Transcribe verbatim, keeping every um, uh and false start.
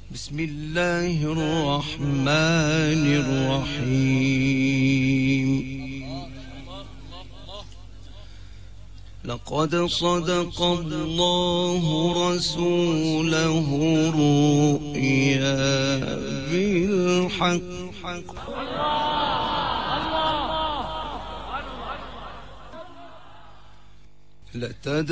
بسم الله الرحمن الرحيم. لقد صدق الله رسوله الرؤيا بالحق.